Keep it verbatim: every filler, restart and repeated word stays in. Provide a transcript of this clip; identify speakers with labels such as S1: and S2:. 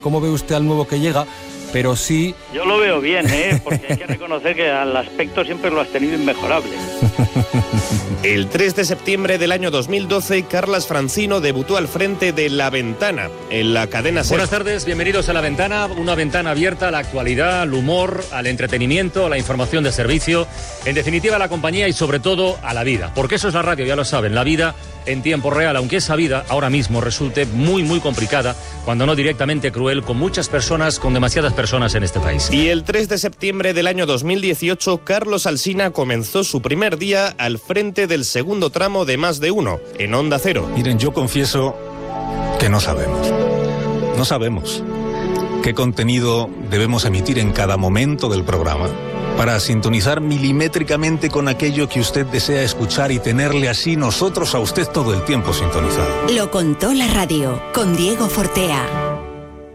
S1: ¿Cómo ve usted al nuevo que llega? Pero sí...
S2: Yo lo veo bien, ¿eh? Porque hay que reconocer que al aspecto siempre lo has tenido inmejorable.
S3: El tres de septiembre del año dos mil doce, Carlas Francino debutó al frente de La Ventana, en la cadena SER.
S4: Buenas tardes, bienvenidos a La Ventana, una ventana abierta a la actualidad, al humor, al entretenimiento, a la información de servicio, en definitiva a la compañía y sobre todo a la vida. Porque eso es la radio, ya lo saben, la vida en tiempo real, aunque esa vida ahora mismo resulte muy, muy complicada, cuando no directamente cruel, con muchas personas, con demasiadas personas en este país.
S3: Y el tres de septiembre del año dos mil dieciocho, Carlos Alsina comenzó su primer día al frente del segundo tramo de Más de Uno, en Onda Cero.
S5: Miren, yo confieso que no sabemos. No sabemos qué contenido debemos emitir en cada momento del programa para sintonizar milimétricamente con aquello que usted desea escuchar y tenerle así nosotros a usted todo el tiempo sintonizado.
S6: Lo contó la radio con Diego Fortea.